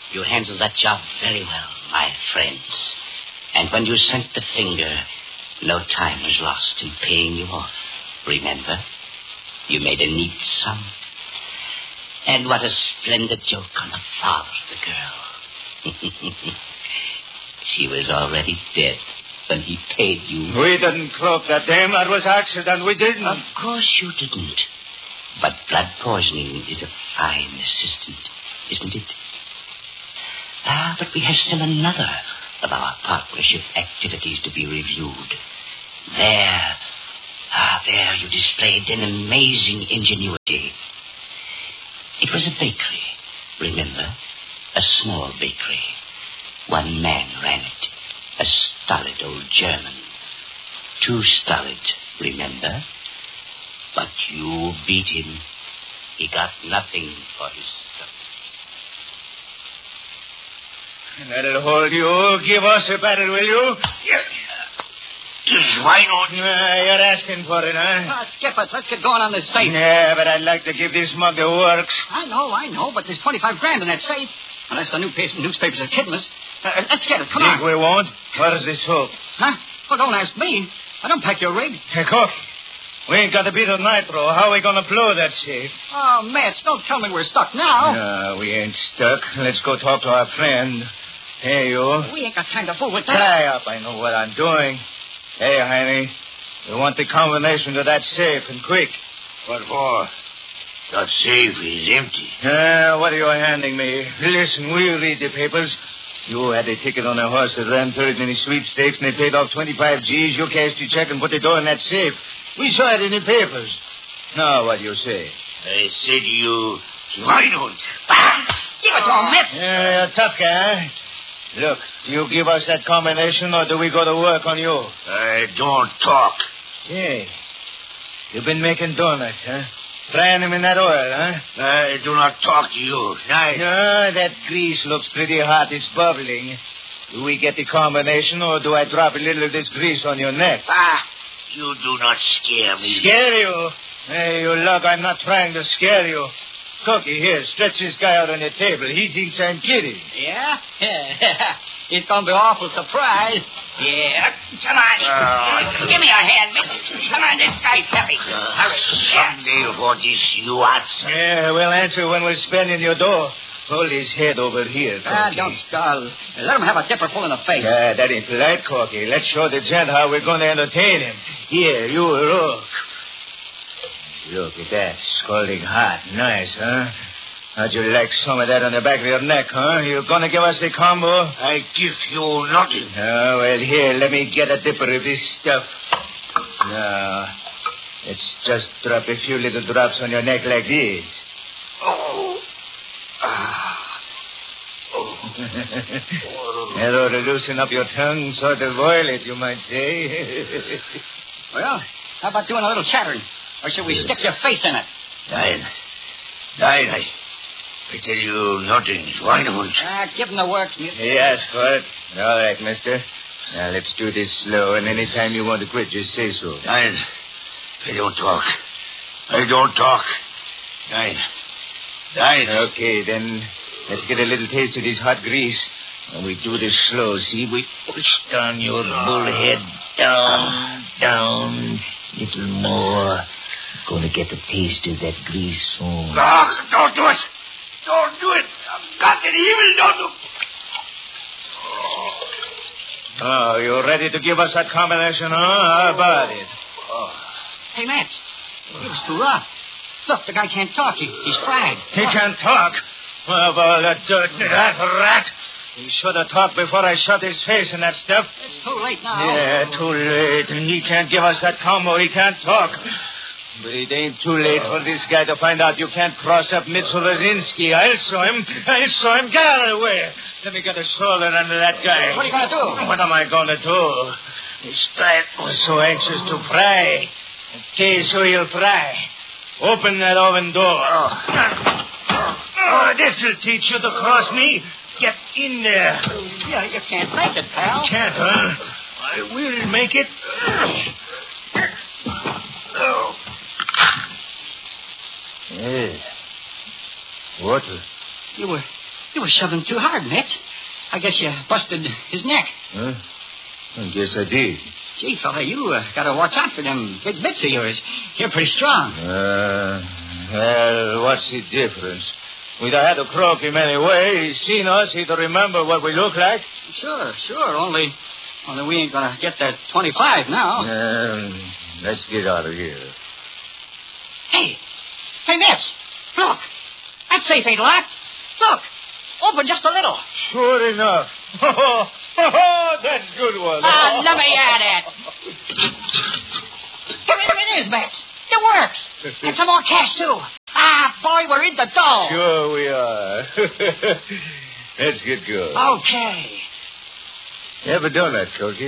You handled that job very well, my friends. And when you sent the finger, no time was lost in paying you off. Remember? You made a neat sum. And what a splendid joke on the father of the girl. She was already dead when he paid you. We didn't croak that dame. That was accident. We didn't. Of course you didn't. But blood poisoning is a fine assistant, isn't it? But we have still another of our partnership activities to be reviewed. There you displayed an amazing ingenuity. It was a bakery, remember? A small bakery. One man ran it. A stolid old German. Too stolid, remember? But you beat him. He got nothing for his stuff. That'll hold you. Give us a battle, will you? Yes. Why not? You're asking for it, huh? Skip it. Let's get going on this safe. Yeah, but I'd like to give this mug the works. I know, but there's 25 grand in that safe. Unless the newspapers are kidding us. Let's get it. Come Think on. we won't? Where's the soap? Huh? Well, don't ask me. I don't pack your rig. Hey, Cook. We ain't got a bit of nitro. How are we going to blow that safe? Oh, Mats, don't tell me we're stuck now. No, we ain't stuck. Let's go talk to our friend. Hey, you. We ain't got time to fool with that. Tie up. I know what I'm doing. Hey, Jaime. We want the combination to that safe, and quick. What for? That safe is empty. What are you handing me? Listen, we'll read the papers. You had a ticket on a horse that ran third in the sweepstakes, and they paid off 25 G's. You cashed your check and put the dough in that safe. We saw it in the papers. Now, what do you say? I said you... Why don't? Give it to him, Mats. Yeah, you're a tough guy, huh? Look, do you give us that combination, or do we go to work on you? I don't talk. Say, you've been making donuts, huh? Frying them in that oil, huh? I do not talk to you. No, that grease looks pretty hot. It's bubbling. Do we get the combination, or do I drop a little of this grease on your neck? You do not scare me. Scare you? Hey, you look, I'm not trying to scare you. Cookie, here, stretch this guy out on the table. He thinks I'm kidding. Yeah? It's going to be awful surprised. Yeah. Come on. Give me your hand, miss. Come on, this guy's heavy. Hurry. Someday for this, you answer. Yeah, we'll answer when we're spending your dough. Hold his head over here, Corky. Don't stall. Let him have a dipper full in the face. That ain't polite, Corky. Let's show the gent how we're going to entertain him. Here, you look. Look at that, scalding hot. Nice, huh? How'd you like some of that on the back of your neck, huh? You going to give us the combo? I give you nothing. Oh, well, here, let me get a dipper of this stuff. Now, let's just drop a few little drops on your neck like this. Oh. That ought to loosen up your tongue, sort of oil it, you might say. Well, how about doing a little chattering? Or should we stick your face in it? Nine, I tell you nothing. Why don't? Give him the works, miss. He asked for it. All right, mister. Now, let's do this slow, and any time you want to quit, just say so. Nine, I don't talk. I don't talk. Nine. Okay, then let's get a little taste of this hot grease. And we do this slow, see? We push down your bullhead. Down. Little more. Going to get a taste of that grease soon. Don't do it. Don't do it. God, that evil, don't do it. Oh, you ready to give us that combination, huh? How about it? Hey, Mats. It was too rough. Look, the guy can't talk. He's fried. He can't talk. Well, of all that dirt, that rat. He should have talked before I shoved his face in that stuff. It's too late now. Yeah, too late. And he can't give us that combo. He can't talk. But it ain't too late for this guy to find out you can't cross up Mitchell Rosinski. I'll show him. Get out of the way. Let me get a shoulder under that guy. What are you going to do? What am I going to do? This guy was so anxious to fry. Okay, so he'll fry. Open that oven door. Oh, this'll teach you to cross me. Get in there. Yeah, you can't make it, pal. You can't, huh? I will make it. Yeah. Water. You You were shoving too hard, Mitch. I guess you busted his neck. Huh? I guess I did. Gee, fella, you got to watch out for them big bits of yours. You're pretty strong. Well, what's the difference? We'd have had to croak him anyway. He's seen us. He'd remember what we look like. Sure. Only we ain't going to get that 25 now. Let's get out of here. Hey, Mitch, look. That safe ain't locked. Look, open just a little. Sure enough. That's a good one. Let me at it. Here it is, Mitch. It works. And some more cash, too. Boy, we're in the dough. Sure we are. Let's get going. Okay. You ever done that, Cokie?